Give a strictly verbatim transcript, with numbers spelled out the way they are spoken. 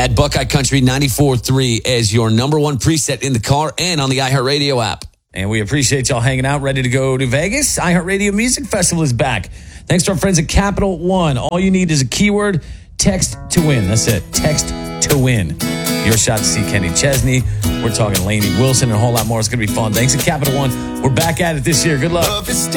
Add Buckeye Country ninety-four point three as your number one preset in the car and on the iHeartRadio app. And we appreciate y'all hanging out, ready to go to Vegas. iHeartRadio Music Festival is back. Thanks to our friends at Capital One. All you need is a keyword, text to win. That's it, text to win. Your shot to see Kenny Chesney. We're talking Lainey Wilson and a whole lot more. It's going to be fun. Thanks to Capital One. We're back at it this year. Good luck.